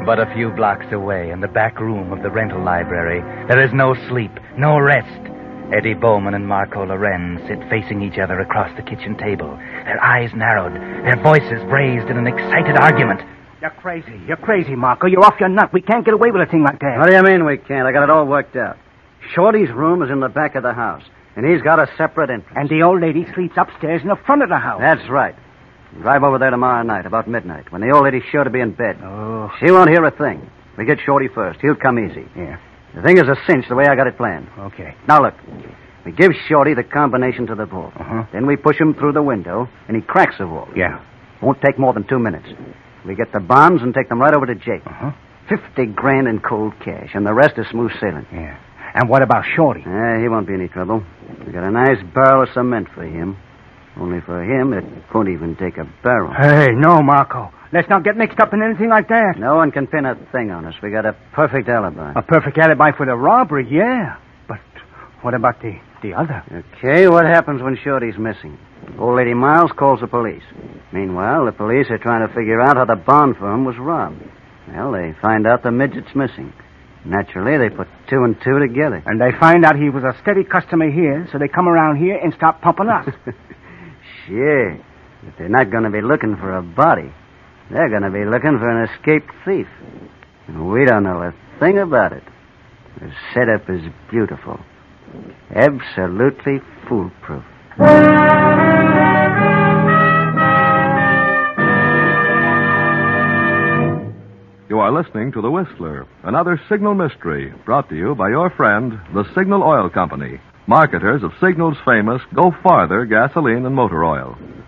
but a few blocks away, in the back room of the rental library, there is no sleep, no rest. Eddie Bowman and Marco Loren sit facing each other across the kitchen table, their eyes narrowed, their voices raised in an excited argument. You're crazy. You're crazy, Marco. You're off your nut. We can't get away with a thing like that. What do you mean we can't? I got it all worked out. Shorty's room is in the back of the house, and he's got a separate entrance. And the old lady sleeps upstairs in the front of the house. That's right. Drive over there tomorrow night, about midnight, when the old lady's sure to be in bed. Oh. She won't hear a thing. We get Shorty first. He'll come easy. Yeah. The thing is a cinch the way I got it planned. Okay. Now, look. We give Shorty the combination to the vault. Uh-huh. Then we push him through the window, and he cracks the vault. Yeah. Won't take more than 2 minutes. We get the bonds and take them right over to Jake. Uh-huh. $50,000 in cold cash, and the rest is smooth sailing. Yeah. And what about Shorty? He won't be any trouble. We got a nice barrel of cement for him. Only for him, it won't even take a barrel. Hey, no, Marco. Let's not get mixed up in anything like that. No one can pin a thing on us. We got a perfect alibi. A perfect alibi for the robbery, yeah. But what about the other? Okay, what happens when Shorty's missing? Old Lady Miles calls the police. Meanwhile, the police are trying to figure out how the bond firm was robbed. Well, they find out the midget's missing. Naturally, they put 2 and 2 together. And they find out he was a steady customer here, so they come around here and start pumping us. Sure. But they're not going to be looking for a body. They're going to be looking for an escaped thief. And we don't know a thing about it. The setup is beautiful. Absolutely foolproof. You are listening to The Whistler, another Signal mystery brought to you by your friend, the Signal Oil Company, marketers of Signal's famous Go Farther gasoline and motor oil.